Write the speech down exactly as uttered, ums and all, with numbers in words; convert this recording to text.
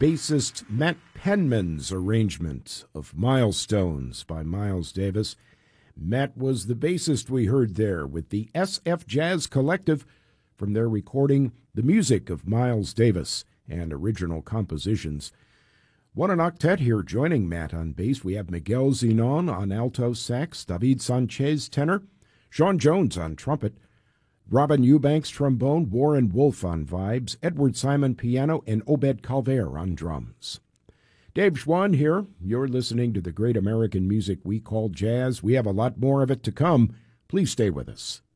bassist Matt Penman's arrangement of Milestones by Miles Davis. Matt was the bassist we heard there with the S F Jazz Collective from their recording The Music of Miles Davis and Original Compositions. What an octet here joining Matt on bass. We have Miguel Zenon on alto sax, David Sanchez tenor, Sean Jones on trumpet, Robin Eubanks trombone, Warren Wolf on vibes, Edward Simon piano, and Obed Calver on drums. Dave Schwann here. You're listening to the great American music we call jazz. We have a lot more of it to come. Please stay with us.